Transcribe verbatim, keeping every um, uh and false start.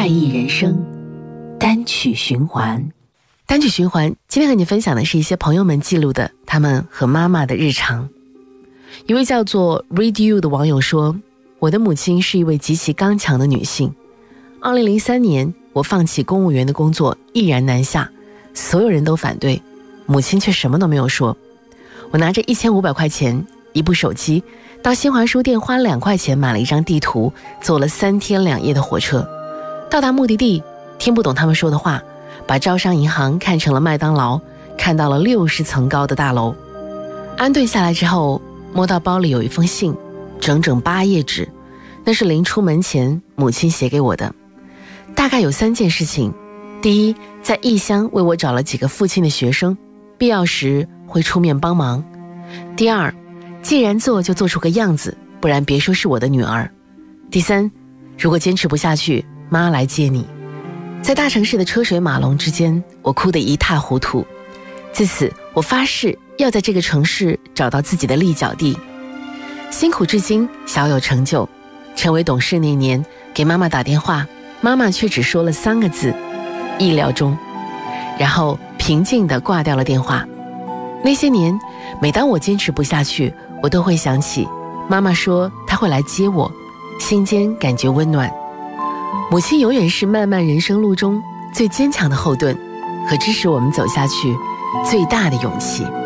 怪异人生单曲循环。 单曲循环，今天和你分享的是一些朋友们记录的他们和妈妈的日常。一位叫做 Read You 的网友说，我的母亲是一位极其刚强的女性。二零零三年，我放弃公务员的工作，毅然南下，所有人都反对，母亲却什么都没有说。我拿着一千五百块钱，一部手机，到新华书店花两块钱买了一张地图，坐了三天两夜的火车。到达目的地，听不懂他们说的话，把招商银行看成了麦当劳，看到了六十层高的大楼。安顿下来之后，摸到包里有一封信，整整八页纸，那是临出门前母亲写给我的。大概有三件事情：第一，在异乡为我找了几个父亲的学生，必要时会出面帮忙；第二，既然做就做出个样子，不然别说是我的女儿；第三，如果坚持不下去，妈来接你。在大城市的车水马龙之间，我哭得一塌糊涂。自此，我发誓要在这个城市找到自己的立脚地。辛苦至今，小有成就。成为董事那年，给妈妈打电话，妈妈却只说了三个字：意料中。然后平静地挂掉了电话。那些年，每当我坚持不下去，我都会想起妈妈说她会来接我，心间感觉温暖。母亲永远是漫漫人生路中最坚强的后盾，和支持我们走下去最大的勇气。